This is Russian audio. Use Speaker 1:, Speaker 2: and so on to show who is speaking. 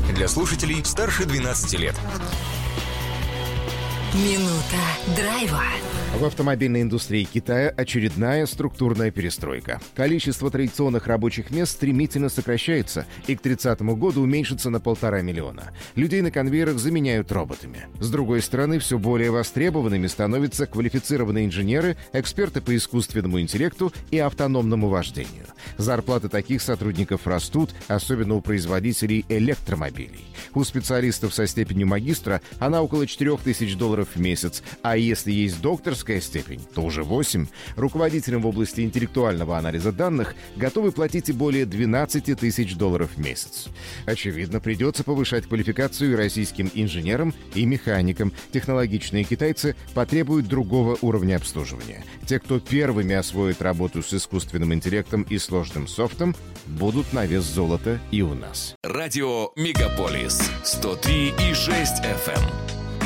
Speaker 1: Для слушателей старше 12 лет.
Speaker 2: Минута драйва.
Speaker 3: В автомобильной индустрии Китая очередная структурная перестройка. Количество традиционных рабочих мест стремительно сокращается и к 30 году уменьшится на 1,5 миллиона. Людей на конвейерах заменяют роботами. С другой стороны, все более востребованными становятся квалифицированные инженеры, эксперты по искусственному интеллекту и автономному вождению. Зарплаты таких сотрудников растут, особенно у производителей электромобилей. У специалистов со степенью магистра она около $4000 в месяц, а если есть докторская степень, то уже 8. Руководителям в области интеллектуального анализа данных готовы платить и более $12000 в месяц. Очевидно, придется повышать квалификацию и российским инженерам, и механикам. Технологичные китайцы потребуют другого уровня обслуживания. Те, кто первыми освоит работу с искусственным интеллектом и сложным софтом, будут на вес золота и у нас.
Speaker 1: Радио Мегаполис 103,6 FM.